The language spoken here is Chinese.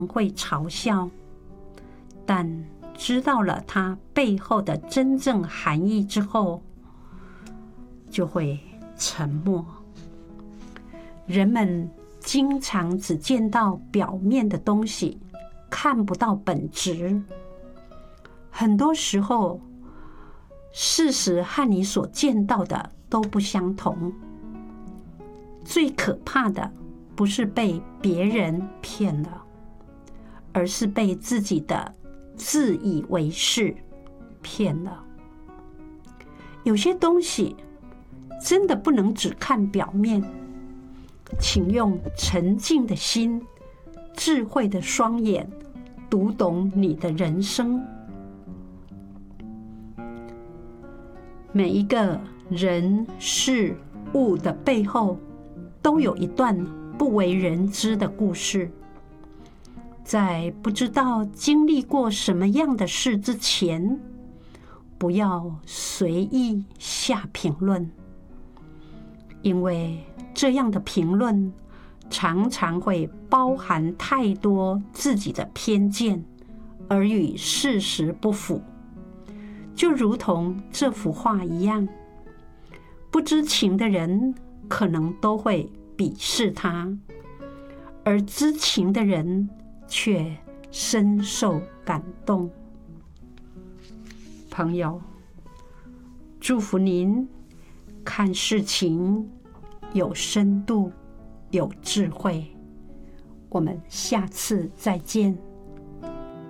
会嘲笑，但知道了它背后的真正含义之后，就会沉默。人们经常只见到表面的东西，看不到本质。很多时候，事实和你所见到的都不相同。最可怕的不是被别人骗了，而是被自己的自以为是骗了。有些东西真的不能只看表面，请用沉静的心、智慧的双眼读懂你的人生。每一个人事物的背后，都有一段不为人知的故事。在不知道经历过什么样的事之前，不要随意下评论，因为这样的评论常常会包含太多自己的偏见，而与事实不符。就如同这幅画一样，不知情的人可能都会鄙视它，而知情的人却深受感动。朋友，祝福您看事情有深度、有智慧。我们下次再见。